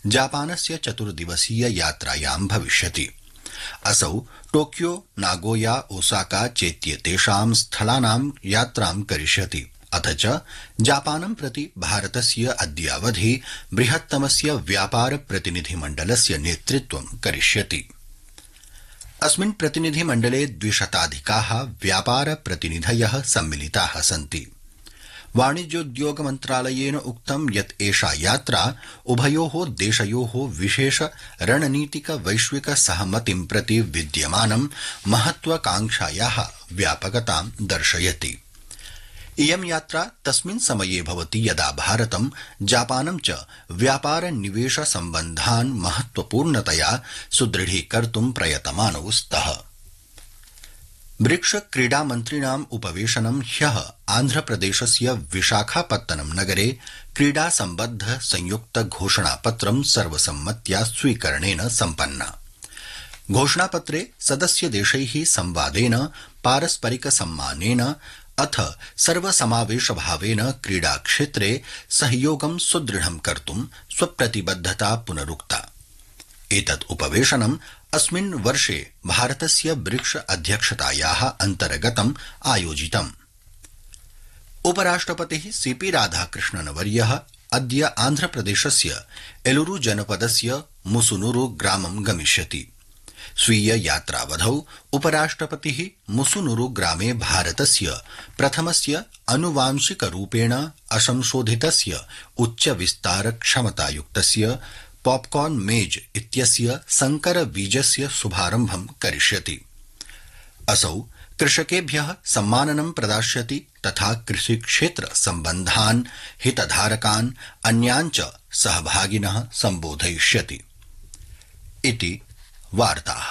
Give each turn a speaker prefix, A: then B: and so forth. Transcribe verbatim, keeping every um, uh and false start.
A: जापानस्य चतुर्दिवसीय यात्रायां भविष्यति। असौ टोक्यो, नागोया, ओसाका चेत्येतेषां स्थलानां यात्रां करिष्यति। अथ च जापानं प्रति भारतस्य अद्यावधि बृहत्तमस्य व्यापार प्रतिनिधिमण्डलस्य नेतृत्वं करिष्यति। अस्मिन् प्रतिनिधिमण्डले द्विशताधिकाः व्यापार प्रतिनिधयः सम्मिलिताः सन्ति। वाणिज्योद्योग मन्त्रालयेन उक्तं यत् एषा यात्रा उभयोः देशयोः विशेष रणनीतिक वैश्विक सहमतिं प्रति विद्यमानं महत्वाकांक्षायाः व्यापकतां दर्शयति। इयं यात्रा तस्मिन् समये भवति यदा भारतं जापानं च व्यापार निवेश सम्बन्धान् महत्वपूर्णतया सुदृढीकर्तुं प्रयतमानौ स्तः। ब्रिक्स क्रीडामन्त्रिणाम् उपवेशनं ह्यः आन्ध्रप्रदेशस्य विशाखापत्तनम नगरे क्रीडा सम्बद्ध संयुक्त घोषणापत्रं सर्वसम्मत्या स्वीकरणेन सम्पन्ना। घोषणापत्रे सदस्यदेशैः संवादेन, पारस्परिक सम्मानेन अथ सर्वसमावेशभावेन क्रीडाक्षेत्रे सहयोगं सुदृढं कर्तुं स्वप्रतिबद्धता पुनरुक्ता। एतत् उपवेशनम् अस्मिन् वर्षे भारतस्य ब्रिक्स अध्यक्षतायाः अन्तर्गतम् आयोजितम्। उपराष्ट्रपतिः सीपी राधाकृष्णनवर्यः अद्य आन्ध्रप्रदेशस्य एलुरु जनपदस्य मुसुनुरु ग्रामं गमिष्यति। स्वीय यात्रावधौ उपराष्ट्रपतिः मुसुनुरु ग्रामे भारतस्य प्रथमस्य आनुवांशिकरूपेण असंशोधितस्य उच्चविस्तार क्षमतायुक्तस्य पॉपकॉर्न मेज इत्यस्य संकर बीजस्य शुभारम्भं करिष्यति। असौ कृषकेभ्यः सम्माननं प्रदास्यति तथा कृषिक्षेत्र सम्बन्धान् हितधारकान् अन्यान् च सहभागिनः सम्बोधयिष्यति। इति वार्ताः।